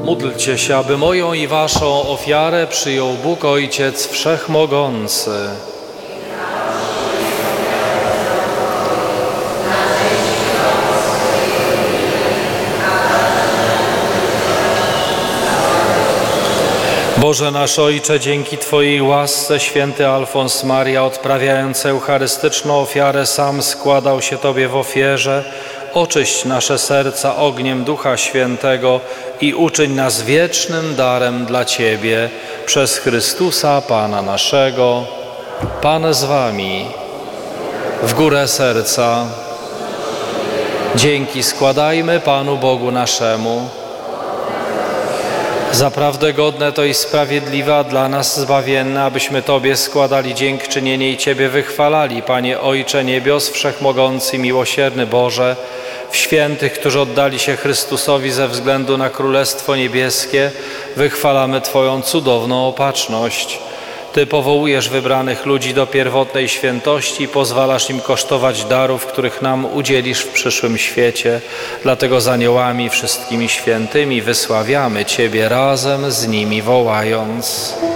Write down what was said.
Módlcie się, aby moją i waszą ofiarę przyjął Bóg Ojciec Wszechmogący. Boże nasz Ojcze, dzięki Twojej łasce święty Alfons Maria, odprawiając eucharystyczną ofiarę, sam składał się Tobie w ofierze. Oczyść nasze serca ogniem Ducha Świętego i uczyń nas wiecznym darem dla Ciebie przez Chrystusa Pana naszego. Pan z Wami. W górę serca. Dzięki składajmy Panu Bogu naszemu. Zaprawdę godne to i sprawiedliwe, a dla nas zbawienne, abyśmy Tobie składali dziękczynienie i Ciebie wychwalali, Panie Ojcze Niebios, Wszechmogący i miłosierny Boże, w świętych, którzy oddali się Chrystusowi ze względu na Królestwo Niebieskie, wychwalamy Twoją cudowną opatrzność. Ty powołujesz wybranych ludzi do pierwotnej świętości i pozwalasz im kosztować darów, których nam udzielisz w przyszłym świecie. Dlatego z aniołami wszystkimi świętymi wysławiamy Ciebie razem z nimi wołając.